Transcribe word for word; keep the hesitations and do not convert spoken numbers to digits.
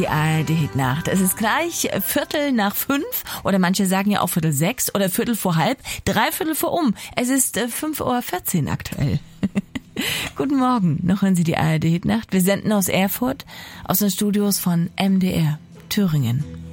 Die A R D-Hitnacht. Es ist gleich Viertel nach fünf oder manche sagen ja auch Viertel sechs oder Viertel vor halb, dreiviertel vor um. Es ist fünf Uhr vierzehn aktuell. Guten Morgen, noch hören Sie die A R D-Hitnacht. Wir senden aus Erfurt, aus den Studios von M D R Thüringen.